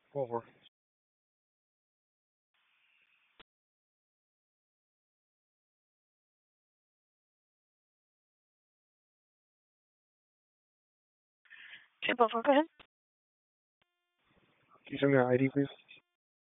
Over. Okay, Buffer, go ahead. Can you send me your ID, please?